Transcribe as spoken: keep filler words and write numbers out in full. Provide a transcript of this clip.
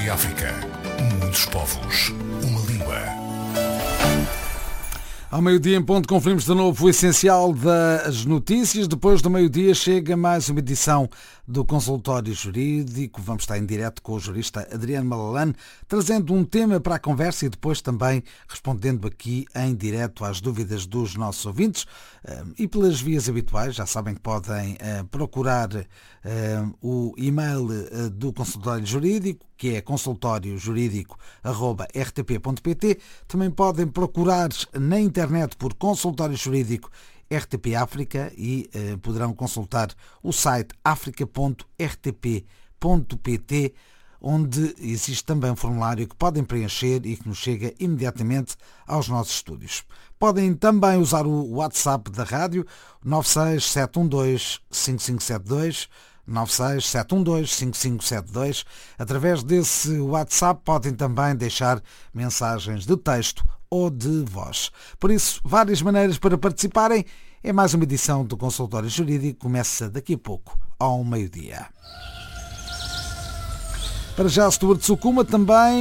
e África. Muitos povos, uma língua. Ao meio-dia em ponto conferimos de novo o essencial das notícias. Depois do meio-dia chega mais uma edição do Consultório Jurídico. Vamos estar em direto com o jurista Adriano Malalane, trazendo um tema para a conversa e depois também respondendo aqui em direto às dúvidas dos nossos ouvintes. E pelas vias habituais, já sabem que podem procurar o e-mail do Consultório Jurídico, que é consultório jurídico arroba r t p ponto p t. Também podem procurar na internet por Consultório Jurídico R T P África e eh, poderão consultar o site africa ponto r t p ponto p t, onde existe também um formulário que podem preencher e que nos chega imediatamente aos nossos estúdios. Podem também usar o WhatsApp da rádio nove seis sete um dois cinco cinco sete dois, nove seis sete um dois cinco cinco sete dois. Através desse WhatsApp podem também deixar mensagens de texto ou de voz. Por isso, várias maneiras para participarem. É mais uma edição do Consultório Jurídico. Começa daqui a pouco, ao meio-dia. Para já, Stuart Sukuma também